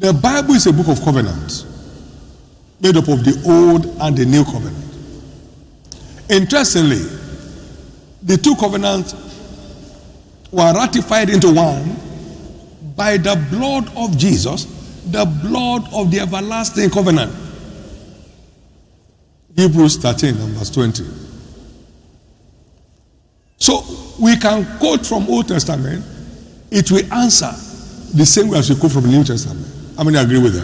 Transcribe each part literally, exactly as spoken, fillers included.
The Bible is a book of covenants, made up of the old and the new covenant. Interestingly, the two covenants were ratified into one by the blood of Jesus, the blood of the everlasting covenant. Hebrews thirteen and verse twenty. So we can quote from Old Testament, it will answer the same way as we quote from the New Testament. How many agree with that?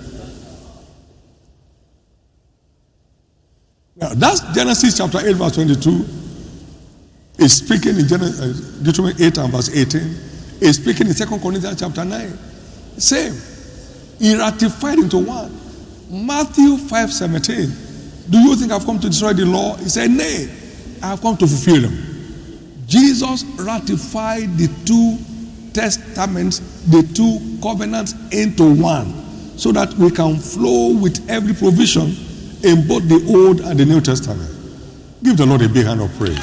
Now that's Genesis chapter eight verse twenty-two. Is speaking in Genesis, Deuteronomy eight and verse eighteen. Is speaking in Second Corinthians chapter nine. Same. He ratified into one. Matthew five seventeen. Do you think I've come to destroy the law? He said, nay, I have come to fulfill them. Jesus ratified the two testaments, the two covenants into one, so that we can flow with every provision in both the Old and the New Testament. Give the Lord a big hand of praise.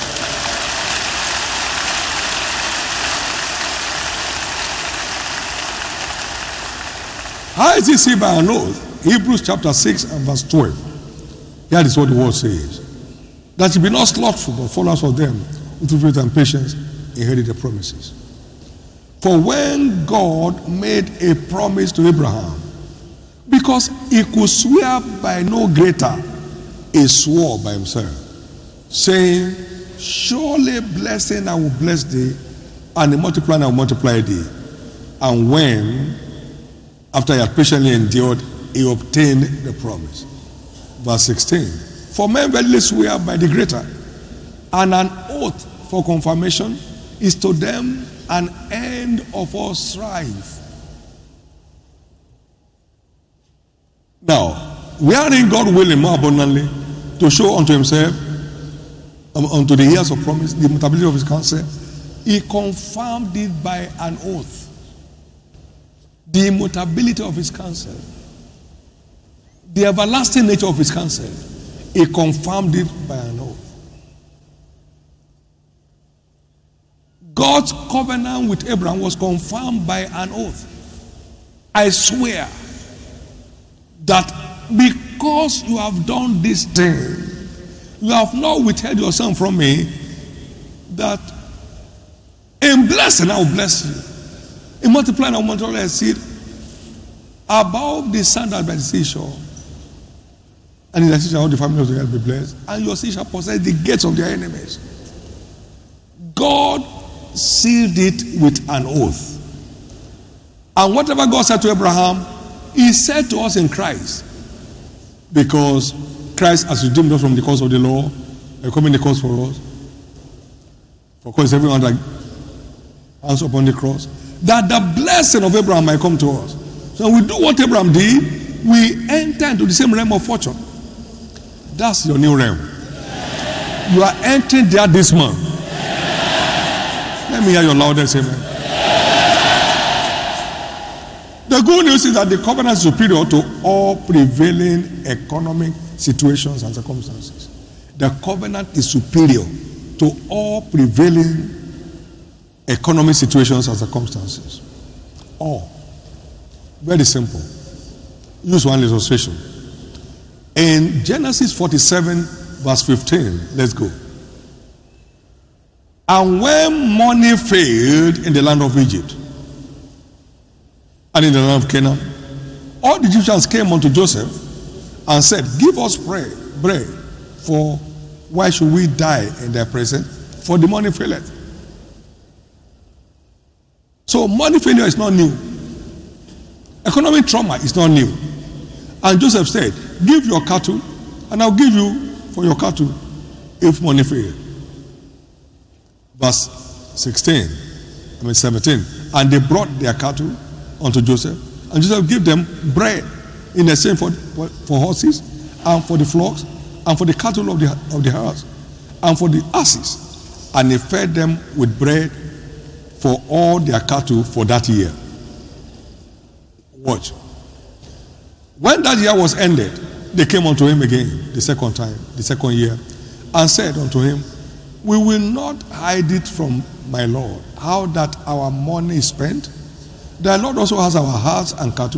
How is it seen by an oath? Hebrews chapter six and verse twelve. Here is what the word says. That you be not slothful, but followers of them with faith and patience inherit the promises. For when God made a promise to Abraham, because he could swear by no greater, he swore by himself, saying, surely blessing I will bless thee, and multiplying I will multiply thee. And when, after he had patiently endured, he obtained the promise. Verse sixteen. For men verily swear by the greater, and an oath for confirmation is to them an end of all strife. Now, wherein God willing more abundantly to show unto himself, um, unto the years of promise, the immutability of his counsel, he confirmed it by an oath. The immutability of his counsel, the everlasting nature of his counsel, he confirmed it by an oath. God's covenant with Abraham was confirmed by an oath. I swear that because you have done this thing, you have not withheld your son from me, that in blessing I will bless you, in multiplying I will multiply your seed above the sand by the seashore. And in the seed shall all the family of the earth be blessed, and your seed shall possess the gates of their enemies. God sealed it with an oath. And whatever God said to Abraham, he said to us in Christ. Because Christ has redeemed us from the curse of the law, becoming the curse for us. For cause everyone that hands upon the cross, that the blessing of Abraham might come to us. So we do what Abraham did, we enter into the same realm of fortune. That's your new realm. You are entering there this month. Let me hear your loudest amen. The good news is that the covenant is superior to all prevailing economic situations and circumstances. The covenant is superior to all prevailing economic situations and circumstances. All. Very simple. Use one illustration. In Genesis forty-seven, verse fifteen, let's go. And when money failed in the land of Egypt and in the land of Canaan, all the Egyptians came unto Joseph and said, give us bread, bread, for why should we die in their presence? For the money faileth. So money failure is not new. Economic trauma is not new. And Joseph said, give your cattle, and I'll give you for your cattle if money fails. Verse sixteen, I mean seventeen. And they brought their cattle unto Joseph, and Joseph gave them bread in exchange for, for, for horses, and for the flocks, and for the cattle of the, of the house, and for the asses. And he fed them with bread for all their cattle for that year. Watch. When that year was ended, they came unto him again the second time, the second year, and said unto him, we will not hide it from my Lord, how that our money is spent. The Lord also has our hearts and cattle.